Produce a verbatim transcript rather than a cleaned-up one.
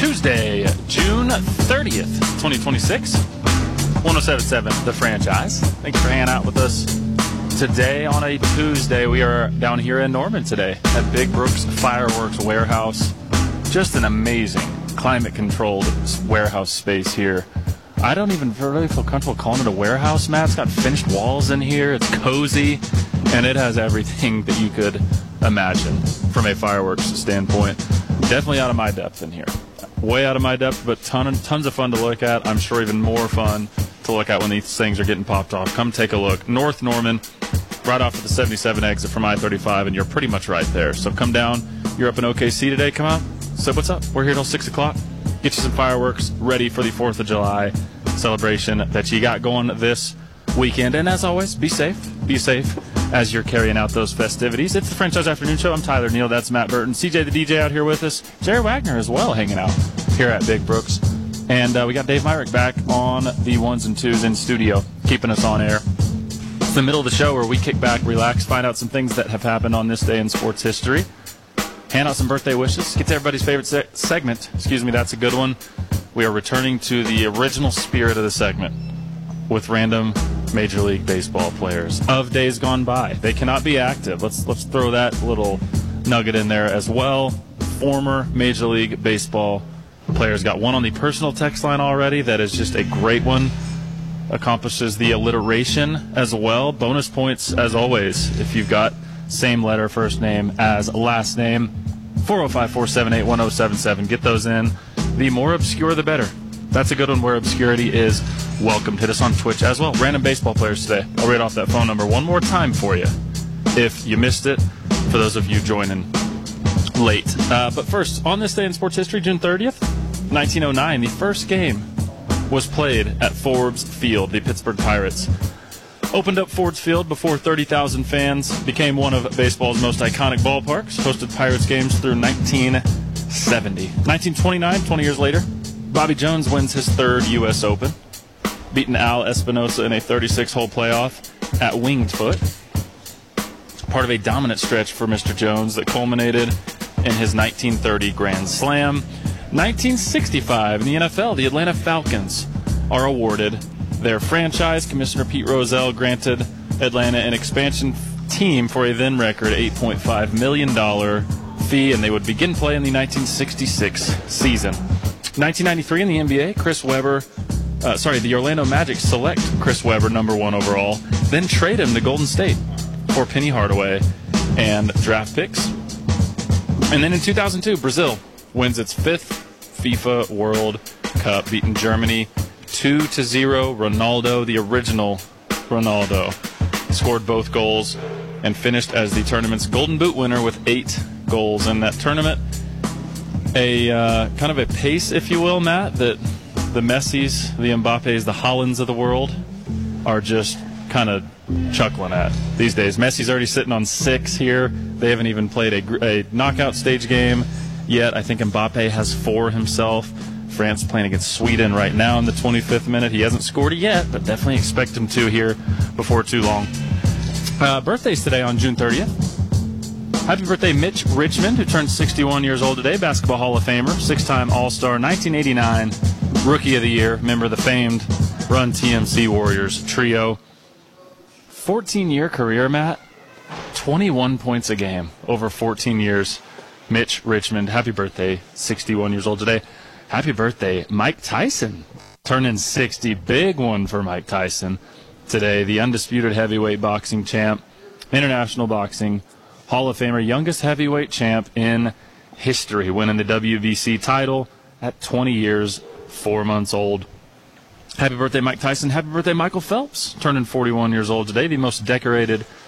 Tuesday, June thirtieth, twenty twenty-six. one oh seven point seven The Franchise. Thanks for hanging out with us today on a Tuesday. We are down here in Norman today at Big Brooks Fireworks Warehouse. Just an amazing climate-controlled warehouse space here. I don't even really feel comfortable calling it a warehouse, Matt. It's got finished walls in here. It's cozy, and it has everything that you could imagine from a fireworks standpoint. Definitely out of my depth in here. Way out of my depth, but ton, tons of fun to look at. I'm sure even more fun to look at when these things are getting popped off. Come take a look. North Norman, right off of the seventy-seven exit from I thirty-five, and you're pretty much right there. So come down. You're up in O K C today. Come out. So what's up? We're here till six o'clock. Get you some fireworks ready for the fourth of July celebration that you got going this weekend. And as always, be safe. Be safe as you're carrying out those festivities. It's the Franchise Afternoon Show. I'm Tyler Neal. That's Matt Burton. C J the D J out here with us. Jerry Wagner as well hanging out here at Big Brooks. And uh, we got Dave Myrick back on the ones and twos in studio, keeping us on air. It's the middle of the show where we kick back, relax, find out some things that have happened on this day in sports history, hand out some birthday wishes, get to everybody's favorite se- segment. Excuse me, that's a good one. We are returning to the original spirit of the segment with random Major League Baseball players of days gone by. They cannot be active. Let's let's throw that little nugget in there as well. Former Major League Baseball players. Got one on the personal text line already. That is just a great one. Accomplishes the alliteration as well. Bonus points as always if you've got same letter first name as last name. four oh five, four seven eight, one oh seven seven. Get those in. The more obscure, the better. That's a good one where obscurity is welcomed. Hit us on Twitch as well. Random baseball players today. I'll read off that phone number one more time for you if you missed it, for those of you joining late. Uh, but first, on this day in sports history, June thirtieth, nineteen oh nine, the first game was played at Forbes Field. The Pittsburgh Pirates opened up Forbes Field before thirty thousand fans, became one of baseball's most iconic ballparks, hosted Pirates games through nineteen seventy. nineteen twenty-nine, twenty years later, Bobby Jones wins his third U S Open, beating Al Espinosa in a thirty-six hole playoff at Winged Foot. Part of a dominant stretch for Mister Jones that culminated in his nineteen thirty Grand Slam. nineteen sixty-five, in the N F L, the Atlanta Falcons are awarded their franchise. Commissioner Pete Rozelle granted Atlanta an expansion team for a then record eight point five million dollars fee, and they would begin play in the nineteen sixty-six season. nineteen ninety-three in the N B A, Chris Webber, uh, sorry, the Orlando Magic select Chris Webber number one overall, then trade him to Golden State for Penny Hardaway and draft picks. And then in two thousand two, Brazil wins its fifth FIFA World Cup, beating Germany two to zero. Ronaldo, the original Ronaldo, scored both goals and finished as the tournament's Golden Boot winner with eight goals in that tournament. A uh, kind of a pace, if you will, Matt, that the Messis, the Mbappes, the Haalands of the world are just kind of chuckling at these days. Messi's already sitting on six here. They haven't even played a, a knockout stage game yet. I think Mbappe has four himself. France playing against Sweden right now in the twenty-fifth minute. He hasn't scored yet, but definitely expect him to here before too long. Uh, birthdays today on June thirtieth. Happy birthday, Mitch Richmond, who turned sixty-one years old today. Basketball Hall of Famer, six-time All-Star, nineteen eighty-nine Rookie of the Year, member of the famed Run T M C Warriors trio. fourteen-year career, Matt. twenty-one points a game over fourteen years. Mitch Richmond, happy birthday, sixty-one years old today. Happy birthday, Mike Tyson, turning sixty. Big one for Mike Tyson today. The undisputed heavyweight boxing champ, international boxing Hall of Famer, youngest heavyweight champ in history, winning the W B C title at twenty years, four months old. Happy birthday, Mike Tyson. Happy birthday, Michael Phelps, turning forty-one years old today. The most decorated